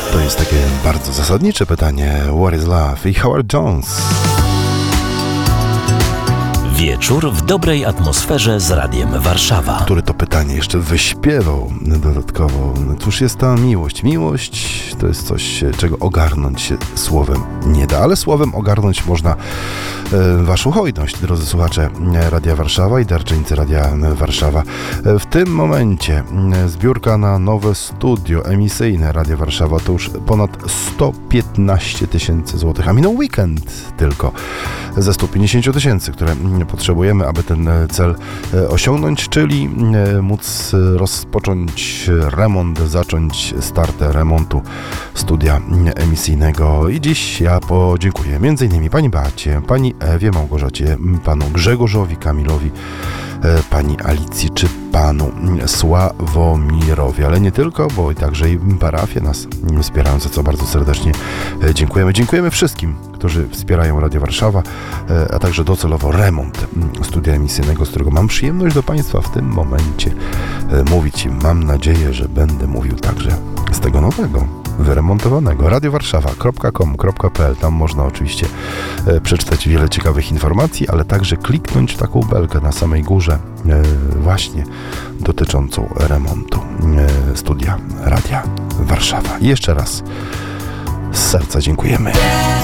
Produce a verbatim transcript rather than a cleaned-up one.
To jest takie bardzo zasadnicze pytanie. What is love? I Howard Jones. Wieczór w dobrej atmosferze z Radiem Warszawa. Który to pytanie jeszcze wyśpiewał dodatkowo. Cóż jest ta miłość? Miłość to jest coś, czego ogarnąć się słowem nie da, ale słowem ogarnąć można e, waszą hojność, drodzy słuchacze Radia Warszawa i darczyńcy Radia Warszawa. E, w tym momencie e, zbiórka na nowe studio emisyjne Radia Warszawa to już ponad sto piętnaście tysięcy złotych, a minął weekend tylko ze sto pięćdziesiąt tysięcy, które potrzebujemy, aby ten cel osiągnąć, czyli móc rozpocząć remont, zacząć start remontu studia emisyjnego. I dziś ja podziękuję między innymi pani Beacie, pani Ewie, Małgorzacie, panu Grzegorzowi, Kamilowi, pani Alicji czy panu Sławomirowi, ale nie tylko, bo i także i parafie nas wspierają, za co bardzo serdecznie dziękujemy. Dziękujemy wszystkim, którzy wspierają Radio Warszawa, a także docelowo remont studia emisyjnego, z którego mam przyjemność do państwa w tym momencie mówić i mam nadzieję, że będę mówił także z tego nowego, wyremontowanego. radiowarszawa kropka com kropka p l. Tam można oczywiście przeczytać wiele ciekawych informacji, ale także kliknąć w taką belkę na samej górze właśnie dotyczącą remontu studia Radia Warszawa. I jeszcze raz z serca dziękujemy.